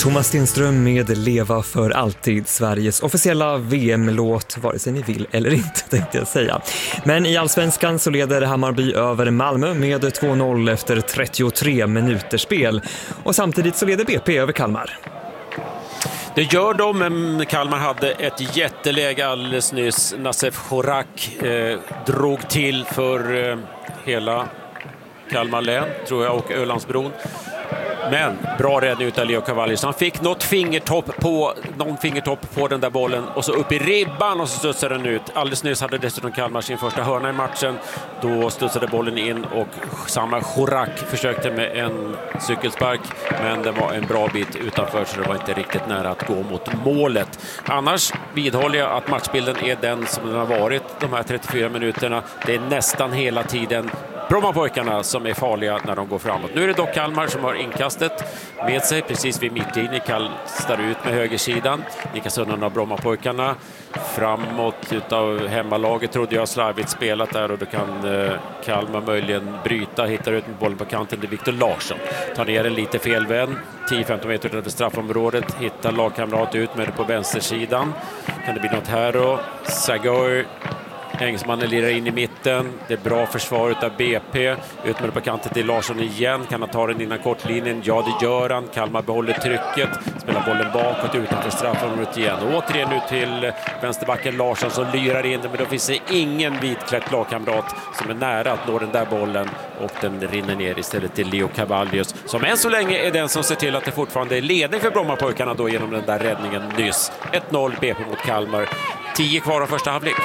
Thomas Stenström med Leva för alltid, Sveriges officiella VM-låt, vare sig ni vill eller inte, tänkte jag säga. Men i Allsvenskan så leder Hammarby över Malmö med 2-0 efter 33 minuters spel. Och samtidigt så leder BP över Kalmar. Det gör de, men Kalmar hade ett jätteläge alldeles nyss. Nassef Chorak drog till för hela Kalmar län, tror jag, och Ölandsbron. Men bra räddning utav Leo Cavallius. Han fick någon fingertopp på den där bollen och så upp i ribban och så studsade den ut. Alldeles nyss hade dessutom Kalmar sin första hörna i matchen. Då studsade bollen in och samma Chorak försökte med en cykelspark, men det var en bra bit utanför så det var inte riktigt nära att gå mot målet. Annars vidhåller jag att matchbilden är den som den har varit de här 34 minuterna. Det är nästan hela tiden Brommapojkarna som är farliga när de går framåt. Nu är det dock Kalmar som har inkastet med sig precis vid mittlinjen. Kastar ut med högersidan. Likaså av Brommapojkarna framåt utav hemmalaget trodde jag slarvigt spelat där och då kan Kalmar möjligen bryta. Hittar ut med bollen på kanten till Viktor Larsson. Tar ner den lite felvänd. 10-15 meter utanför straffområdet. Hittar lagkamrat ut med det på vänstersidan. Kan det bli något här då? Sagour. Ängsmannen lirar in i mitten. Det är bra försvar utav BP. Ut med det på kanten till Larsson igen. Kan han ta den innan kortlinjen? Ja, det gör han. Kalmar behåller trycket. Spelar bollen bakåt utanför straffområdet igen. Och återigen ut till vänsterbacken Larsson som lyrar in det. Men då finns det ingen vitklätt lagkamrat som är nära att nå den där bollen. Och den rinner ner istället till Leo Cavallius. Som än så länge är den som ser till att det fortfarande är ledning för Brommapojkarna då genom den där räddningen nyss. 1-0 BP mot Kalmar. 10 kvar av första halvlek.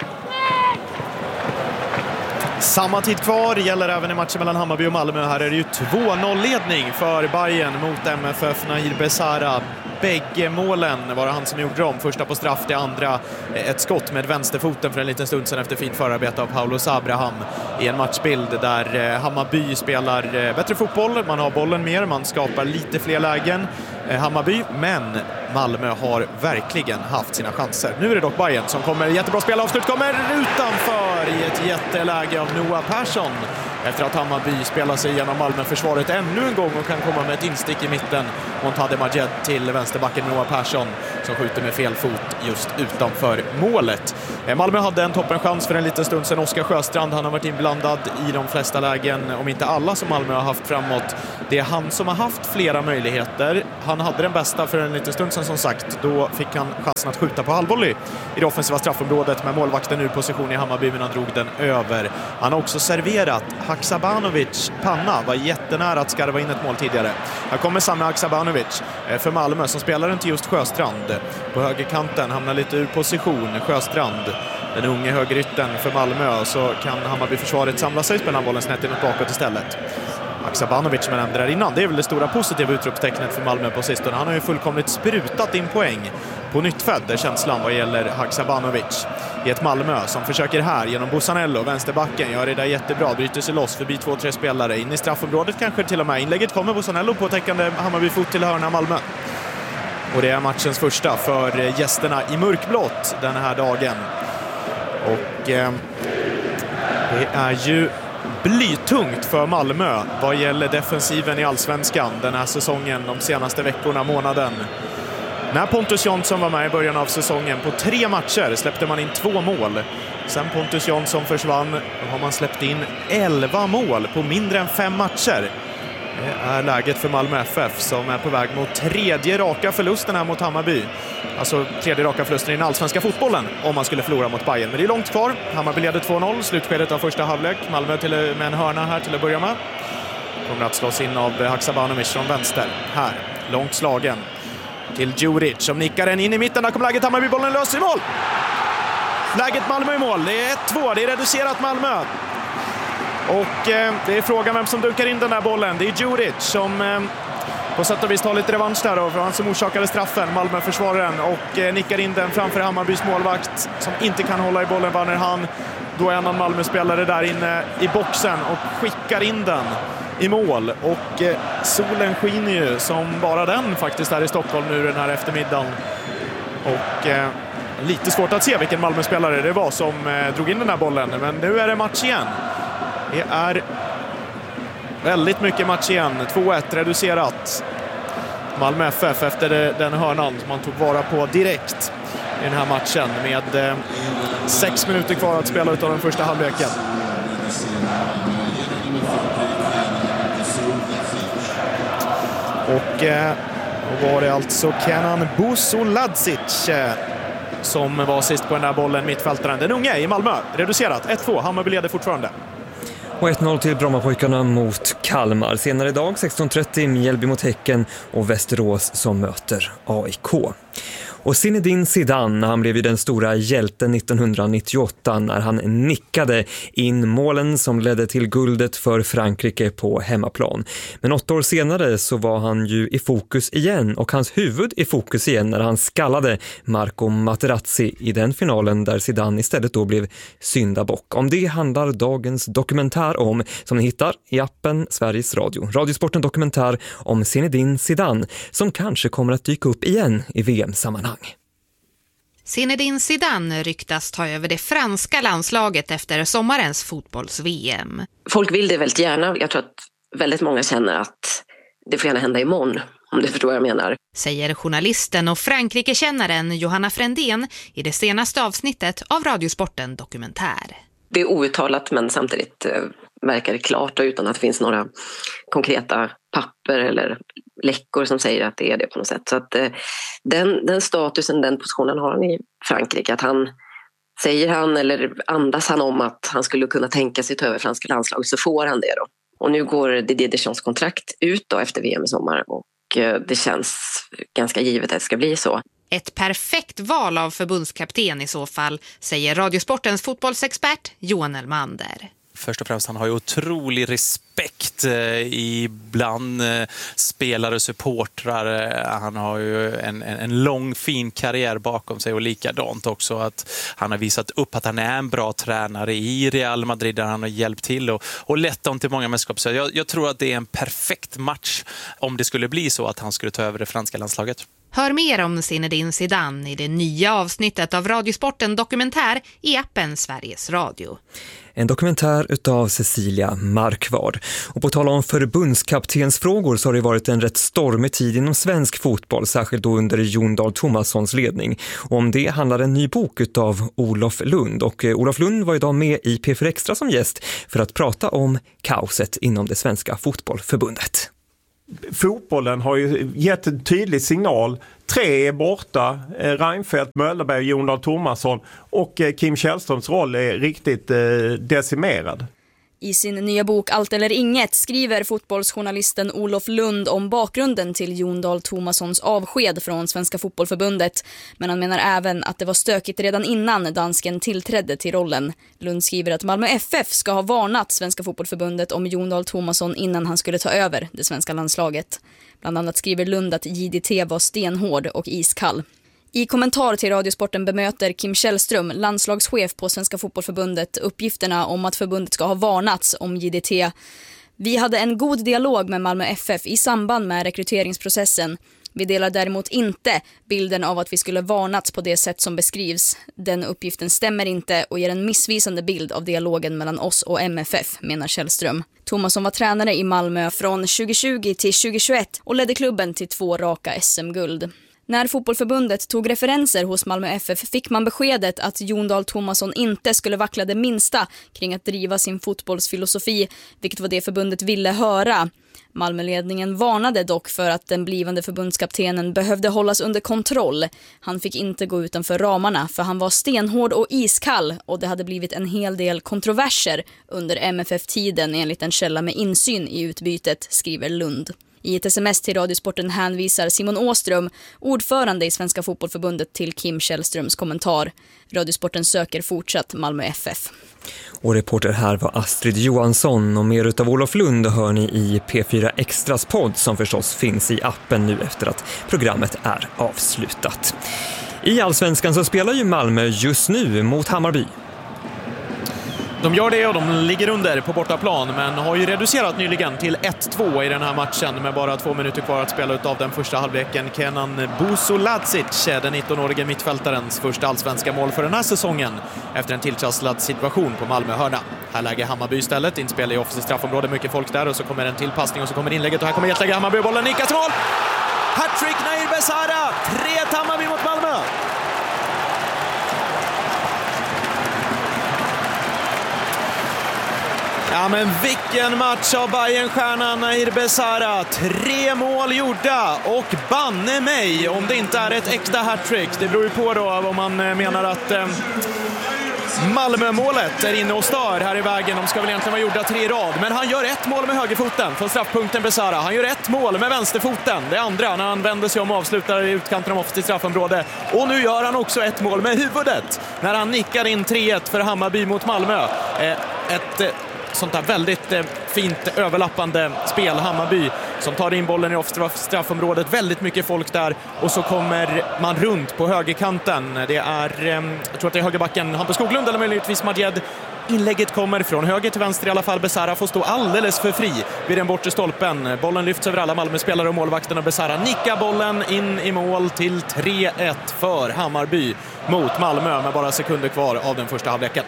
Samma tid kvar gäller även i matchen mellan Hammarby och Malmö. Här är det ju 2-0-ledning för Bayern mot MFF. Nahir Besara. Bägge målen var det han som gjorde dem. Första på straff, det andra ett skott med vänsterfoten för en liten stund sedan efter fint förarbete av Paulos Abraham i en matchbild där Hammarby spelar bättre fotboll. Man har bollen mer, man skapar lite fler lägen Hammarby, men Malmö har verkligen haft sina chanser. Nu är det dock Bayern som kommer, jättebra spel, avslut kommer utanför i ett jätteläge av Noah Persson. Efter att Hammarby spelar sig igenom Malmö-försvaret ännu en gång och kan komma med ett instick i mitten. Montade Majed till vänsterbacken Noah Persson som skjuter med fel fot just utanför målet. Malmö hade en toppenchans för en liten stund sedan. Oskar Sjöstrand, han har varit inblandad i de flesta lägen, om inte alla som Malmö har haft framåt. Det är han som har haft flera möjligheter. Han hade den bästa för en liten stund sedan som sagt. Då fick han chansen att skjuta på halvvolley i det offensiva straffområdet med målvakten ur position i Hammarby, men han drog den över. Han har också serverat Haksabanovic panna, var jättenära att skarva in ett mål tidigare. Här kommer Sami Haksabanovic för Malmö som spelar den till just Sjöstrand. På högerkanten hamnar lite ur position Sjöstrand, den unge högerytten för Malmö, så kan Hammarby-försvaret samla sig, spela bollen snett inåt bakåt istället. Haksabanovic som jag nämnde där innan, det är väl det stora positiva utropstecknet för Malmö på sistone. Han har ju fullkomligt sprutat in poäng på nyttfödd, är känslan vad gäller Haksabanovic. I ett Malmö som försöker här genom Bussanello, vänsterbacken, gör det där jättebra, bryter sig loss förbi 2-3 spelare, in i straffområdet kanske till och med. Inlägget kommer Bussanello på täckande Hammarby-fot till hörna Malmö. Och det är matchens första för gästerna i mörkblått den här dagen. Och det är ju blytungt för Malmö vad gäller defensiven i Allsvenskan den här säsongen, de senaste veckorna, månaden. När Pontus Jansson var med i början av säsongen, på 3 matcher släppte man in 2 mål. Sen Pontus Jansson försvann har man släppt in 11 mål på mindre än 5 matcher. Det är läget för Malmö FF som är på väg mot 3:e raka förlusten här mot Hammarby. Alltså 3:e raka förlusten i den allsvenska fotbollen om man skulle förlora mot Bayern. Men det är långt kvar. Hammarby leder 2-0, slutskedet av första halvlek. Malmö med en hörna här till att börja med. Kommer att slås in av Haksabanovic från vänster. Här, långt slagen till Djuric som nickar den in i mitten. Där kommer läget, Hammarby, bollen löser i mål. Läget Malmö i mål, det är 1-2, det är reducerat Malmö. Och det är frågan vem som dunkar in den där bollen. Det är Djuric som på sätt och vis tar lite revansch där då, för han som orsakade straffen, Malmö-försvararen, och nickar in den framför Hammarbys målvakt som inte kan hålla i bollen, Werner Hahn. Då är en annan Malmö-spelare där inne i boxen och skickar in den i mål. Och solen skiner ju som bara den faktiskt här i Stockholm nu den här eftermiddagen. Och lite svårt att se vilken Malmö-spelare det var som drog in den här bollen. Men nu är det match igen. Det är väldigt mycket match igen. 2-1 reducerat. Malmö FF efter den hörnan som man tog vara på direkt i den här matchen med 6 minuter kvar att spela utav den första halvleken. Och då var det alltså Kenan Busoladzic som var sist på den där bollen, mittfältaren. Den unga i Malmö, reducerat 1-2, Hammarby leder fortfarande. Och 1-0 till Brommapojkarna mot Kalmar. Senare idag 16:30 Mjällby mot Häcken och Västerås som möter AIK. Och Zinedine Zidane, han blev ju den stora hjälten 1998 när han nickade in målen som ledde till guldet för Frankrike på hemmaplan. Men 8 år senare så var han ju i fokus igen och hans huvud i fokus igen när han skallade Marco Materazzi i den finalen där Zidane istället då blev syndabock. Om det handlar dagens dokumentär om, som ni hittar i appen Sveriges Radio. Radiosporten dokumentär om Zinedine Zidane som kanske kommer att dyka upp igen i VM-sammanhang. Zinedine Zidane ryktas ta över det franska landslaget efter sommarens fotbolls-VM. Folk vill det väldigt gärna. Jag tror att väldigt många känner att det får gärna hända imorgon, om du förstår vad jag menar. Säger journalisten och Frankrike-kännaren Johanna Frändén i det senaste avsnittet av Radiosporten dokumentär. Det är outtalat men samtidigt verkar det klart och utan att det finns några konkreta papper eller läckor som säger att det är det på något sätt. Så att den statusen, den positionen har han i Frankrike. Att säger han eller andas han om att han skulle kunna tänka sig ta över franska landslag så får han det då. Och nu går Didier Deschamps kontrakt ut då efter VM i sommar och det känns ganska givet att det ska bli så. Ett perfekt val av förbundskapten i så fall, säger Radiosportens fotbollsexpert Johan Elmander. Först och främst, han har ju otrolig respekt ibland spelare och supportrar. Han har ju en lång fin karriär bakom sig och likadant också att han har visat upp att han är en bra tränare i Real Madrid där han har hjälpt till och lett dem till många mästerskap. Så jag tror att det är en perfekt match om det skulle bli så att han skulle ta över det franska landslaget. Hör mer om Zinedine Zidane i det nya avsnittet av Radiosporten dokumentär i appen Sveriges Radio. En dokumentär utav Cecilia Markvard. Och på tal om förbundskaptensfrågor så har det varit en rätt stormig tid inom svensk fotboll, särskilt då under Jon Dahl Tomassons ledning. Och om det handlar en ny bok utav Olof Lund. Och Olof Lund var idag med i P4 Extra som gäst för att prata om kaoset inom det svenska fotbollförbundet. Fotbollen har ju gett en tydlig signal. 3 är borta, Reinfeldt, Möllerberg, Jon Dahl Tomasson och Kim Källströms roll är riktigt decimerad. I sin nya bok Allt eller inget skriver fotbollsjournalisten Olof Lund om bakgrunden till Jon Dahl Tomassons avsked från Svenska fotbollförbundet. Men han menar även att det var stökigt redan innan dansken tillträdde till rollen. Lund skriver att Malmö FF ska ha varnat Svenska fotbollförbundet om Jon Dahl Tomasson innan han skulle ta över det svenska landslaget. Bland annat skriver Lund att JDT var stenhård och iskall. I kommentar till Radiosporten bemöter Kim Källström, landslagschef på Svenska fotbollförbundet, uppgifterna om att förbundet ska ha varnats om JDT. Vi hade en god dialog med Malmö FF i samband med rekryteringsprocessen. Vi delar däremot inte bilden av att vi skulle varnats på det sätt som beskrivs. Den uppgiften stämmer inte och ger en missvisande bild av dialogen mellan oss och MFF, menar Källström. Tomasson var tränare i Malmö från 2020 till 2021 och ledde klubben till 2 raka SM-guld. När fotbollförbundet tog referenser hos Malmö FF fick man beskedet att Jon Dahl Tomasson inte skulle vackla det minsta kring att driva sin fotbollsfilosofi, vilket var det förbundet ville höra. Malmöledningen varnade dock för att den blivande förbundskaptenen behövde hållas under kontroll. Han fick inte gå utanför ramarna för han var stenhård och iskall och det hade blivit en hel del kontroverser under MFF-tiden enligt en källa med insyn i utbytet, skriver Lund. I ett sms till Radiosporten hänvisar Simon Åström, ordförande i Svenska fotbollförbundet, till Kim Källströms kommentar. Radiosporten söker fortsatt Malmö FF. Och reporter här var Astrid Johansson och mer utav Olof Lund hör ni i P4 Extras podd som förstås finns i appen nu efter att programmet är avslutat. I Allsvenskan så spelar ju Malmö just nu mot Hammarby. De gör det och de ligger under på bortaplan men har ju reducerat nyligen till 1-2 i den här matchen med bara 2 minuter kvar att spela ut av den första halvleken. Kenan Busoladzic, den 19-årige mittfältarens första allsvenska mål för den här säsongen efter en tilltrasslad situation på Malmö hörna. Här lägger Hammarby istället, inspel i offensivt straffområde, mycket folk där och så kommer en tillpassning och så kommer inlägget och här kommer jätteläge Hammarby, bollen nickas mål! Hattrick Nahir Besara, 3-1 Hammarby mot Malmö. Ja, men vilken match av Bayern-stjärnan Nahir Besara. 3 mål gjorda och banne mig om det inte är ett äkta hattrick. Det beror ju på då om man menar att Malmö-målet är inne och stör här i vägen. De ska väl egentligen vara gjorda 3 i rad. Men han gör 1 mål med högerfoten från straffpunkten Besara. Han gör 1 mål med vänsterfoten. Det andra när han vänder sig om och avslutar i utkanten av offensivt straffområde. Och nu gör han också 1 mål med huvudet när han nickar in 3-1 för Hammarby mot Malmö. Ett sånt där väldigt fint överlappande spel. Hammarby som tar in bollen i offensivt straffområdet. Väldigt mycket folk där. Och så kommer man runt på högerkanten. Det är, jag tror att det är högerbacken Hampus Skoglund eller möjligtvis Madjed. Inlägget kommer från höger till vänster i alla fall. Besara får stå alldeles för fri vid den bortre stolpen. Bollen lyfts över alla Malmö-spelare och målvakten och Besara nickar bollen in i mål till 3-1 för Hammarby mot Malmö med bara sekunder kvar av den första halvleken.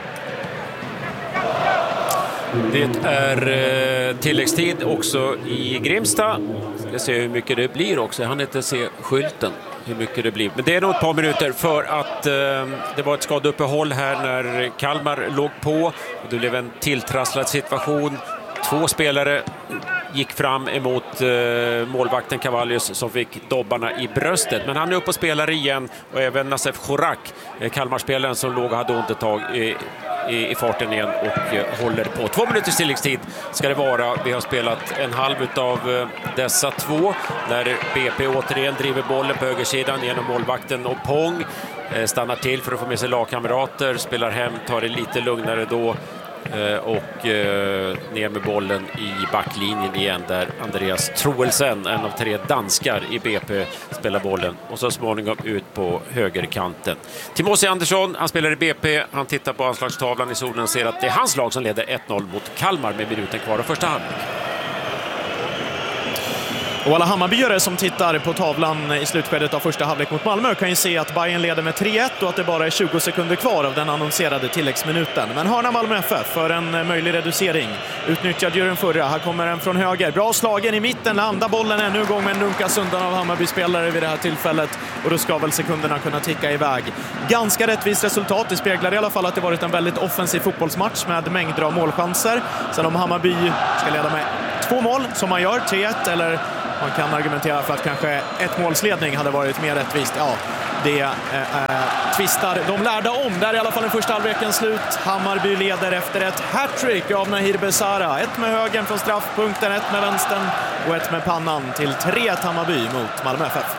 Det är tilläggstid också i Grimsta. Jag ser hur mycket det blir också. Jag hann inte se skylten hur mycket det blir. Men det är nog ett par minuter för att det var ett skadeuppehåll här när Kalmar låg på. Det blev en tilltrasslad situation. 2 spelare gick fram emot målvakten Cavallius som fick dobbarna i bröstet. Men han är uppe och spelar igen och även Nassef Chorak, Kalmarspelaren som låg och hade ont ett tag i farten igen och håller på. 2 minuters tilläggstid ska det vara. Vi har spelat en halv av dessa 2 när BP återigen driver bollen på högersidan genom målvakten och Pong stannar till för att få med sig lagkamrater, spelar hem, tar det lite lugnare då och ner med bollen i backlinjen igen där Andreas Troelsen, en av 3 danskar i BP, spelar bollen och så småningom ut på högerkanten. Timothy Andersson, han spelar i BP, han tittar på anslagstavlan i zonen och ser att det är hans lag som leder 1-0 mot Kalmar med minuten kvar av första halvlek. Och alla Hammarbyare som tittar på tavlan i slutskedet av första halvlek mot Malmö kan ju se att Bayern leder med 3-1 och att det bara är 20 sekunder kvar av den annonserade tilläggsminuten. Men hörna Malmö FF för en möjlig reducering. Utnyttjad ju den förra. Här kommer en från höger. Bra slagen i mitten. Landar bollen ännu en gång men runkas undan av Hammarby-spelare vid det här tillfället. Och då ska väl sekunderna kunna ticka iväg. Ganska rättvist resultat. Det speglar i alla fall att det varit en väldigt offensiv fotbollsmatch med mängder av målchanser. Sen om Hammarby ska leda med 2 mål som man gör, 3-1 eller... Man kan argumentera för att kanske 1 målsledning hade varit mer rättvist. Ja, det tvistar de lärda om. Där är i alla fall den första halvleken slut. Hammarby leder efter ett hattrick av Nahir Besara. 1 med högen från straffpunkten, 1 med vänstern och 1 med pannan till 3-1 Hammarby mot Malmö FF.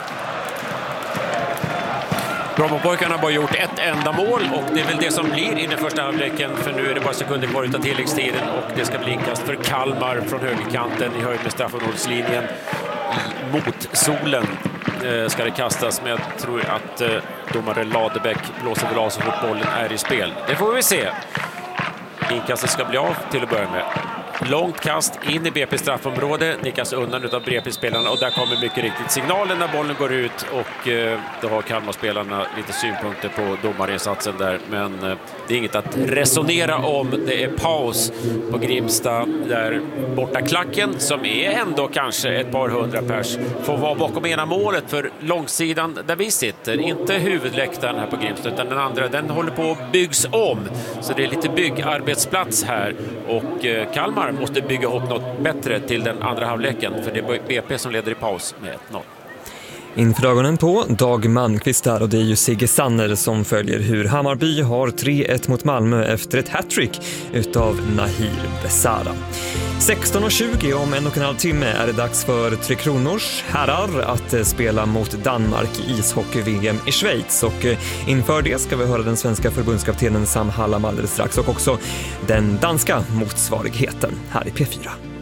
Brommapojkarna har bara gjort 1 enda mål och det är väl det som blir i den första halvleken, för nu är det bara sekunder kvar utav tilläggstiden och det ska bli inkast för Kalmar från högerkanten i höjd med straffområdeslinjen. Mot solen ska det kastas, men jag tror att domare Ladebäck blåser väl av så fort bollen är i spel. Det får vi se. Inkastet ska bli av till att börja med. Långt kast in i BP straffområde, nickas undan utav BP-spelarna och där kommer mycket riktigt signalen när bollen går ut och då har Kalmar-spelarna lite synpunkter på domarinsatsen där, men det är inget att resonera om. Det är paus på Grimsta där borta klacken som är ändå kanske ett par 100 pers får vara bakom ena målet för långsidan där vi sitter. Inte huvudläktaren här på Grimsta utan den andra, den håller på att byggs om. Så det är lite byggarbetsplats här och Kalmar måste bygga ihop något bättre till den andra halvleken för det är BP som leder i paus med 1-0. Inför ögonen på Dag Malmqvist där och det är ju Sigge Sanner som följer hur Hammarby har 3-1 mot Malmö efter ett hattrick utav Nahir Besara. 16:20 om 1,5 timme är det dags för Tre Kronors herrar att spela mot Danmark i ishockey-VM i Schweiz och inför det ska vi höra den svenska förbundskaptenen Sam Hallam alldeles strax och också den danska motsvarigheten här i P4.